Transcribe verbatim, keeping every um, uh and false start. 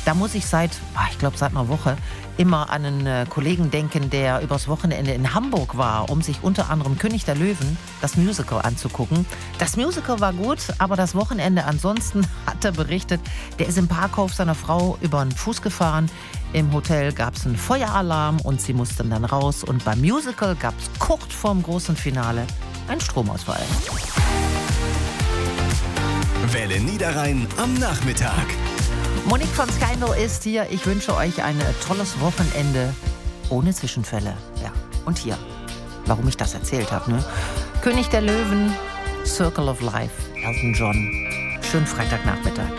da muss ich seit, ich glaube seit einer Woche, immer an einen äh, Kollegen denken, der übers Wochenende in Hamburg war, um sich unter anderem König der Löwen, das Musical, anzugucken. Das Musical war gut, aber das Wochenende ansonsten, hat er berichtet, der ist im Parkhof seiner Frau über den Fuß gefahren. Im Hotel gab es einen Feueralarm und sie mussten dann raus. Und beim Musical gab es kurz vorm großen Finale einen Stromausfall. Welle Niederrhein am Nachmittag. Monique von Skyndall ist hier. Ich wünsche euch ein tolles Wochenende ohne Zwischenfälle. Ja, und hier, warum ich das erzählt habe, ne? König der Löwen, Circle of Life, Elton John. Schönen Freitagnachmittag.